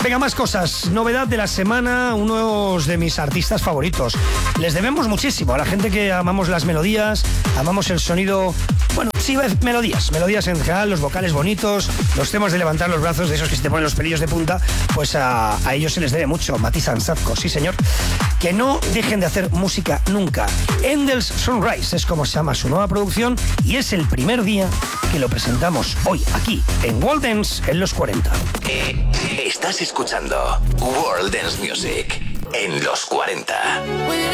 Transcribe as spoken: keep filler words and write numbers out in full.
Venga, más cosas. Novedad de la semana, uno de mis artistas favoritos. Les debemos muchísimo a la gente que amamos las melodías, amamos el sonido. Bueno, sí, melodías, melodías en general, los vocales bonitos, los temas de levantar los brazos, de esos que se te ponen los pelillos de punta, pues a, a ellos se les debe mucho. Matiz Ansatko, sí señor. Que no dejen de hacer música nunca. Endel's Sunrise es como se llama su nueva producción y es el primer día que lo presentamos hoy aquí en World Dance en los cuarenta. Eh, estás escuchando World Dance Music en los cuarenta.